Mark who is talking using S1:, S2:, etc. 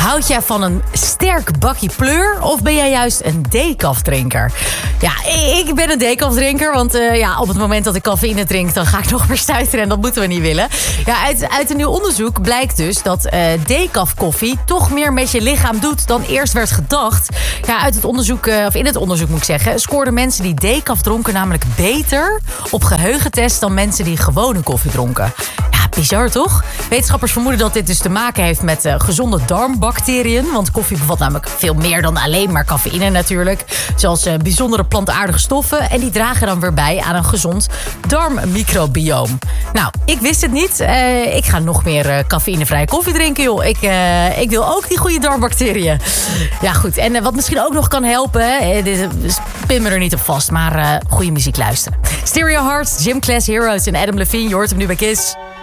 S1: Houd jij van een sterk bakkie pleur of ben jij juist een decafdrinker? Ja, ik ben een decafdrinker, want op het moment dat ik cafeïne drink, dan ga ik nog meer stuiteren en dat moeten we niet willen. Ja, uit een nieuw onderzoek blijkt dus dat decaf-koffie toch meer met je lichaam doet dan eerst werd gedacht. Ja, uit het onderzoek, of in het onderzoek moet ik zeggen, scoorden mensen die decaf dronken namelijk beter op geheugentest dan mensen die gewone koffie dronken. Ja, bizar toch? Wetenschappers vermoeden dat dit dus te maken heeft met gezonde darmbacteriën. Want koffie bevat namelijk veel meer dan alleen maar cafeïne natuurlijk. Zoals bijzondere plantaardige stoffen. En die dragen dan weer bij aan een gezond darmmicrobioom. Nou, ik wist het niet. Ik ga nog meer cafeïnevrije koffie drinken, joh. Ik wil ook die goede darmbacteriën. Ja, goed. En wat misschien ook nog kan helpen. Pin me er niet op vast, maar goede muziek luisteren. Stereo Hearts, Gym Class Heroes en Adam Levine. Je hoort hem nu bij Kiss.